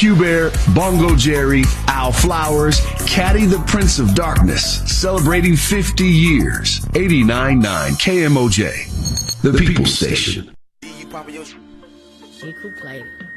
Q-Bear, Bongo Jerry, Al Flowers, Caddy the Prince of Darkness, celebrating 50 years. 89.9 KMOJ, the People Station. She could play.